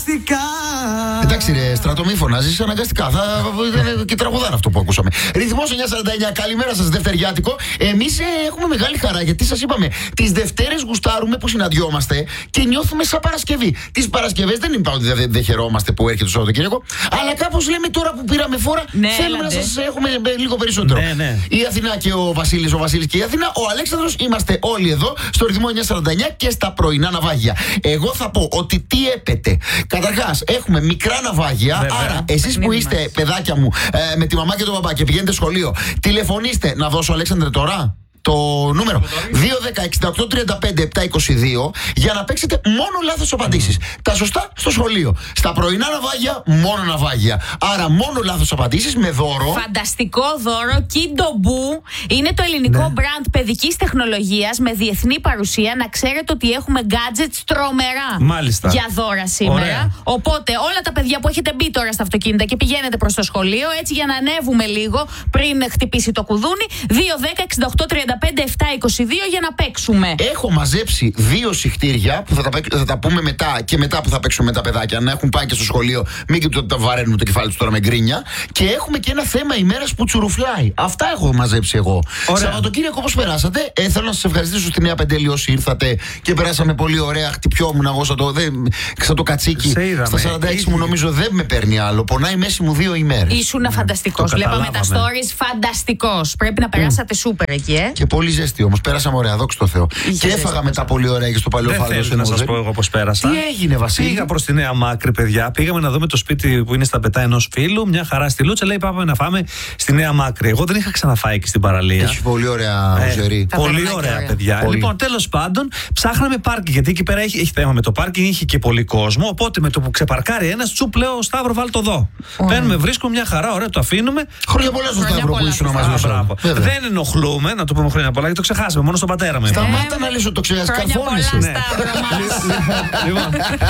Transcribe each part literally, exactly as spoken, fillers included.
αναγκαστικά. Εντάξει, ρε, στρατό, μη φωνάζεις αναγκαστικά. Θα ήταν και τραγουδάρα αυτό που ακούσαμε. Ρυθμός εννιά σαράντα εννιά, καλημέρα σας, Δευτεριάτικο. Εμείς ε, έχουμε μεγάλη χαρά γιατί σας είπαμε, τις Δευτέρες γουστάρουμε που συναντιόμαστε και νιώθουμε σαν Παρασκευή. Τις Παρασκευές δεν είπα ότι δεν δε χαιρόμαστε που έρχεται το Σαββατοκύριακο, αλλά κάπως λέμε τώρα που πήραμε φόρα, ναι, θέλουμε έλατε. να σας έχουμε λίγο περισσότερο. Ναι, ναι. Η Αθηνά και ο Βασίλης, ο Βασίλης και η Αθηνά, ο Αλέξανδρος, είμαστε όλοι εδώ στο ρυθμό εννιά σαράντα εννιά και στα πρωινά ναυάγια. Εγώ θα πω ότι τι έπεται. Καταρχάς, έχουμε μικρά ναυάγια. Βέβαια. Άρα, εσείς που είστε, παιδάκια μου, ε, με τη μαμά και τον μπαμπά και πηγαίνετε σχολείο, τηλεφωνήστε. Να δώσω, Αλέξανδρε, τώρα το νούμερο δύο ένα μηδέν έξι οκτώ τρία πέντε επτά είκοσι δύο για να παίξετε μόνο λάθος απαντήσεις. Mm. Τα σωστά στο σχολείο. Στα πρωινά ναυάγια, μόνο ναυάγια. Άρα, μόνο λάθος απαντήσεις με δώρο. Φανταστικό δώρο. Kindo Boo είναι το ελληνικό Ναι. μπραντ παιδικής τεχνολογίας με διεθνή παρουσία. Να ξέρετε ότι έχουμε gadgets τρομερά. Μάλιστα. Για δώρα σήμερα. Ωραία. Οπότε, όλα τα παιδιά που έχετε μπει τώρα στα αυτοκίνητα και πηγαίνετε προς το σχολείο, έτσι για να ανέβουμε λίγο πριν χτυπήσει το κουδούνι, δύο ένα μηδέν έξι οκτώ τρία πέντε επτά είκοσι δύο για να παίξουμε. Έχω μαζέψει δύο συχτήρια που θα τα, παίξ- θα τα πούμε μετά και μετά που θα παίξουμε με τα παιδάκια. Να έχουν πάει και στο σχολείο, μην και το, τα βαραίνουν το κεφάλι του τώρα με γκρίνια. Και έχουμε και ένα θέμα ημέρας που τσουρουφλάει. Αυτά έχω μαζέψει εγώ. Ωραία. Σαββατοκύριακο, όπως περάσατε. Ε, θέλω να σας ευχαριστήσω στη Νέα Πεντέλη όσοι ήρθατε και περάσαμε πολύ ωραία. Χτυπιόμουν εγώ σαν το, δεν, σαν το κατσίκι. Σε είδαμε. Στα σαράντα έξι μου Ήδη. νομίζω δεν με παίρνει άλλο. Πονάει η μέση μου δύο ημέρες. Ήσουν φανταστικός. το Βλέπαμε τα καταλάβαμε. stories, φανταστικός. Πρέπει να περάσατε σούπερ εκεί, ε. Και πολύ ζέστη όμως. Πέρασαμε ωραία, δόξα τω Θεώ. Είχε Και ζέστη, έφαγα μετά πολύ ωραία και στο παλιό Δεν φάλο. θέλετε να σας πω εγώ πώς πέρασα. Τι έγινε, Βασίλη? Πήγα προς τη Νέα Μάκρη, παιδιά. Πήγαμε να δούμε το σπίτι που είναι στα πετά ενός φίλου. Μια χαρά στη Λούτσα. Λέει πάμε να φάμε στη Νέα Μάκρη. Εγώ δεν είχα ξαναφάει εκεί στην παραλία. Έχει πολύ ωραία Ε, οζερή. Τα Πολύ φέρνουν ωραία, και ωραία. παιδιά. Πολύ. Λοιπόν, τέλος πάντων, ψάχναμε πάρκινγκ. Γιατί εκεί πέρα έχει, έχει θέμα με το πάρκινγκ, είχε και πολύ κόσμο. Οπότε με το που ξεπαρκάρει ένα, τσουπ λέω Σταύρο, βάλ το εδώ. Παίρνουμε, βρίσκουμε μια χαρά, ωραία, το αφήνουμε. Χρόνια πολλά στο Χρόνια Σταύρο που πολλά ήσουν στο μαζί Α, μας. μπράβο. Βέβαια. Δεν ενοχλούμε, να το πούμε χρόνια πολλά, γιατί το ξεχάσαμε. Μόνο στον πατέρα μου. Σταμάτα να λες ότι το ξέρεις, Χρόνια πολλά, καρφώνεσαι. Ναι. Σταύρο μας. Λοιπόν.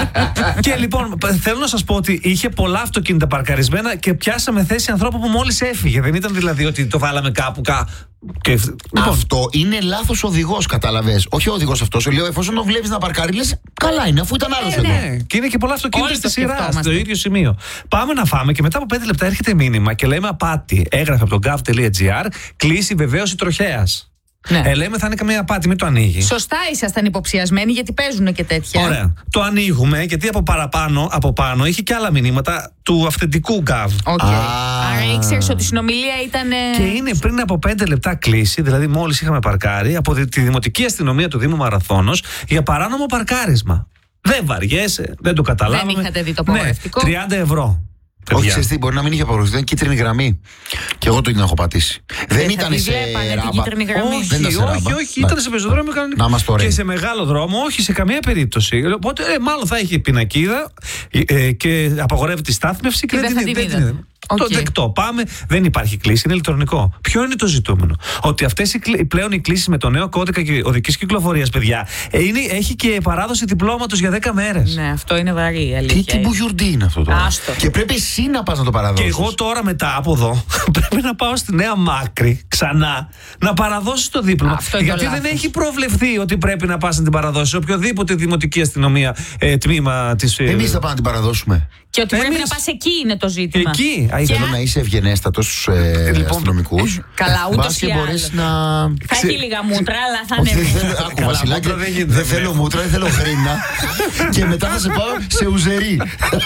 Και λοιπόν, θέλω να σας πω ότι είχε πολλά αυτοκίνητα παρκαρισμένα και πιάσαμε θέση ανθρώπου που μόλις έφυγε. Δεν ήταν δηλαδή ότι το βάλαμε κάπου. Κα... Και... Λοιπόν, Αυτό είναι λάθος οδηγός, καταλαβες. Όχι ο οδηγός αυτός. Λέω, εφόσον το βλέπεις να παρκάρει, λες καλά είναι, αφού ήταν άλλος Ε, εδώ. ναι. ναι, και είναι και πολλά αυτοκίνητα Όλοι στη το σειρά, σκεφτόμαστε. στο ίδιο σημείο. Πάμε να φάμε και μετά από πέντε λεπτά έρχεται μήνυμα και λέμε απάτη. Έγραφε από το gov.gr, κλείσει βεβαίωση τροχέας. Ναι. Ε, λέμε θα είναι καμία απάτη, μην το ανοίγει. Σωστά ήσασταν υποψιασμένοι γιατί παίζουν και τέτοια. Ωραία. Το ανοίγουμε γιατί από παραπάνω, από πάνω είχε και άλλα μηνύματα του αυθεντικού Gov. Οκ. Α. Άρα ήξερες ότι η συνομιλία ήταν. ε, Και είναι πριν από πέντε λεπτά κλείσει, δηλαδή μόλις είχαμε παρκάρει, από τη Δημοτική Αστυνομία του Δήμου Μαραθώνος για παράνομο παρκάρισμα. Δεν βαριέσαι, δεν το καταλάβαμε. Δεν είχατε δει το απαγορευτικό. Ναι, τριάντα ευρώ. Όχι, παιδιά. ξέρεις τι, μπορεί να μην είχε απαγορευτεί, ήταν κίτρινη γραμμή. Και εγώ το την έχω πατήσει. Δεν θα ήταν τη σε βλέπανε την ράμπα. κίτρινη γραμμή. Όχι, Δεν ήταν σε όχι, ράμπα. όχι, ήταν σε πεζοδρόμιο κανονικό. Να μας το Και ρέει. σε μεγάλο δρόμο, όχι σε καμία περίπτωση. Οπότε, ε, μάλλον θα είχε πινακίδα ε, και απαγορεύεται η στάθμευση και, Και δεν θα την δεν είδατε. Το Οκ. δεκτό. Πάμε, δεν υπάρχει κλίση, είναι ηλεκτρονικό. Ποιο είναι το ζητούμενο? Ότι αυτές οι, κλ- πλέον οι κλήσεις με το νέο κώδικα οδικής κυκλοφορίας, παιδιά, ε, είναι, έχει και παράδοση διπλώματος για δέκα μέρες. Ναι, αυτό είναι βαρύ, η Τι, αλήθεια. τι μπουγιουρντή είναι αυτό τώρα. Άστο. Και πρέπει εσύ να πας να το παραδώσεις. Και εγώ τώρα μετά από εδώ πρέπει να πάω στη Νέα Μάκρη ξανά να παραδώσει το δίπλωμα. Αυτό είναι το Γιατί δεν λάθος. έχει προβλεφθεί ότι πρέπει να πας να την παραδώσει σε οποιοδήποτε δημοτική αστυνομία ε, τμήμα της. Ε, Εμείς θα πάμε να την παραδώσουμε. Και ότι πρέπει Εμείς- να πας εκεί είναι το ζήτημα. Εκεί. Α, Και Θέλω να είσαι ευγενέστατος στους ε, Λοιπόν, αστυνομικούς. καλά, ούτως Μπας και ή μπορείς άλλως. να... Θα έχει λίγα μούτρα, αλλά θα Όχι, δεν ανέβει. θέλω, άκου Καλά, Βασιλάκη, μούτρα δεν γίνεται, δεν δεν θέλω έχω. μούτρα, δεν θέλω γρήνα. Και μετά θα σε πάω σε ουζερί.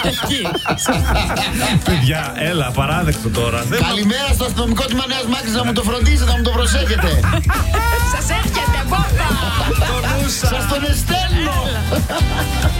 παιδιά, έλα, παράδεκτο τώρα. Δεν- Καλημέρα στο αστυνομικό τμήμα Νέας Μάκρης, να μου το φροντίσετε, να μου το προσέχετε. Σας έρχεται, μπόμπα! Το νου σας. Σας τον εστέ.